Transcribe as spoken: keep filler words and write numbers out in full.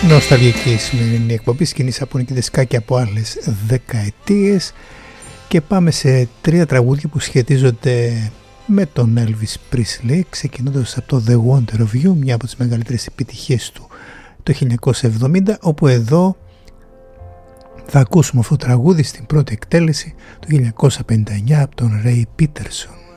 Νοσταλγική η σημερινή εκπομπή, σκηνή σαπονική δισκάκια από άλλες δεκαετίες, και πάμε σε τρία τραγούδια που σχετίζονται με τον Elvis Presley, ξεκινώντας από το The Wonder of You, μια από τις μεγαλύτερες επιτυχίες του το χίλια εννιακόσια εβδομήντα, όπου εδώ θα ακούσουμε αυτό το τραγούδι στην πρώτη εκτέλεση το χίλια εννιακόσια πενήντα εννιά από τον Ray Peterson.